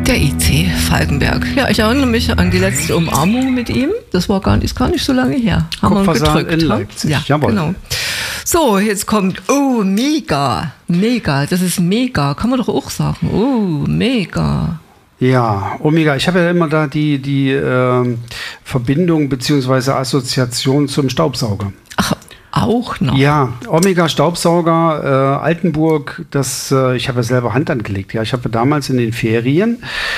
Der IC Falkenberg. Ja, ich erinnere mich an die letzte Umarmung mit ihm. Das war ist gar nicht so lange her. Haben wir gedrückt. In Leipzig. Ja, jawohl. Genau. So, jetzt kommt, mega. Mega, das ist mega. Kann man doch auch sagen. Mega. Ja, Omega. Ich habe ja immer da die Verbindung bzw. Assoziation zum Staubsauger. Ach, auch noch? Ja, Omega Staubsauger, Altenburg, ich habe ja selber Hand angelegt. Ja, ich habe damals in den Ferien,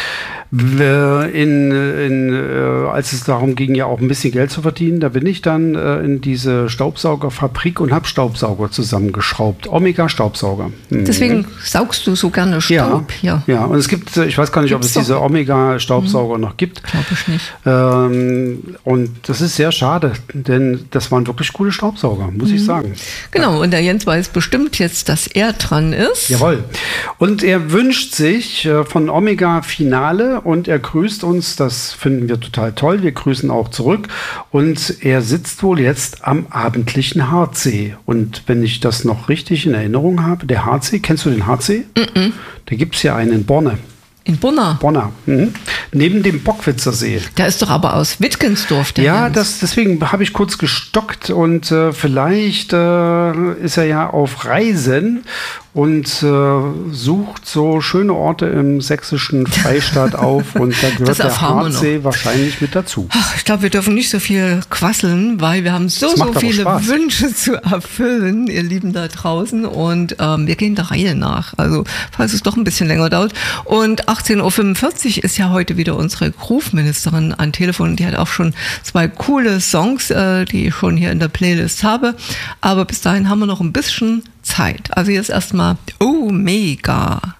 als es darum ging, ja auch ein bisschen Geld zu verdienen, da bin ich dann in diese Staubsaugerfabrik und habe Staubsauger zusammengeschraubt. Omega Staubsauger. Deswegen saugst du so gerne Staub. Ja, und es gibt, ich weiß gar nicht, ob es diese Omega Staubsauger noch gibt. Glaube ich nicht. Und das ist sehr schade, denn das waren wirklich coole Staubsauger, muss ich sagen. Genau, und der Jens weiß bestimmt jetzt, dass er dran ist. Jawohl. Und er wünscht sich von Omega Finale und er grüßt uns, das finden wir total toll. Wir grüßen auch zurück und er sitzt wohl jetzt am abendlichen Hardsee. Und wenn ich das noch richtig in Erinnerung habe, der Hardsee, kennst du den Hardsee? Da gibt es ja einen in Borne. In Bonner? Bonner, neben dem Bockwitzer See. Der ist doch aber aus Wittgensdorf, der Ja, Jens. deswegen habe ich kurz gestockt und vielleicht ist er ja auf Reisen und sucht so schöne Orte im sächsischen Freistaat auf und da gehört der Hardsee wahrscheinlich mit dazu. Ich glaube, wir dürfen nicht so viel quasseln, weil wir haben so viele Wünsche zu erfüllen, ihr Lieben da draußen, und wir gehen der Reihe nach, also falls es doch ein bisschen länger dauert. Und 18.45 Uhr ist ja heute wieder unsere Groove-Ministerin an Telefon, die hat auch schon 2 coole Songs, die ich schon hier in der Playlist habe, aber bis dahin haben wir noch ein bisschen Zeit. Also jetzt erstmal Omega.